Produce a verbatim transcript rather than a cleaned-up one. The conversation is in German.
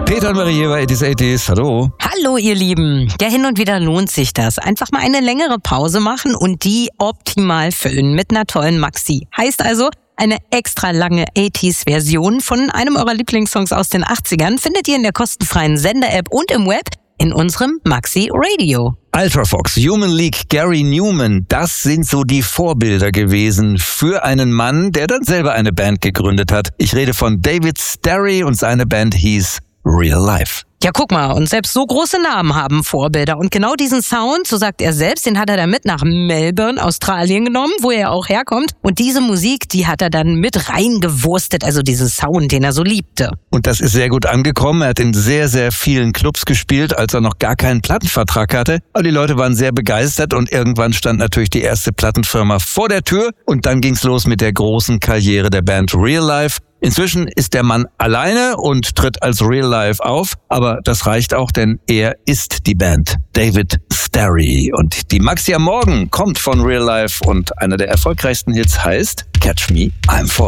Peter und Marie hier bei achtzig achtziger. Hallo. Hallo ihr Lieben. Ja, hin und wieder lohnt sich das. Einfach mal eine längere Pause machen und die optimal füllen mit einer tollen Maxi. Heißt also, eine extra lange achtziger-Version von einem eurer Lieblingssongs aus den achtzigern findet ihr in der kostenfreien Sender-App und im Web in unserem Maxi Radio. Ultrafox, Human League, Gary Numan, das sind so die Vorbilder gewesen für einen Mann, der dann selber eine Band gegründet hat. Ich rede von David Starry und seine Band hieß Real Life. Ja, guck mal, und selbst so große Namen haben Vorbilder. Und genau diesen Sound, so sagt er selbst, den hat er dann mit nach Melbourne, Australien genommen, wo er auch herkommt. Und diese Musik, die hat er dann mit reingewurstet, also diesen Sound, den er so liebte. Und das ist sehr gut angekommen. Er hat in sehr, sehr vielen Clubs gespielt, als er noch gar keinen Plattenvertrag hatte. Aber die Leute waren sehr begeistert und irgendwann stand natürlich die erste Plattenfirma vor der Tür. Und dann ging's los mit der großen Karriere der Band Real Life. Inzwischen ist der Mann alleine und tritt als Real Life auf, aber das reicht auch, denn er ist die Band David Starry. Und die Maxi am Morgen kommt von Real Life und einer der erfolgreichsten Hits heißt Catch Me, I'm Falling.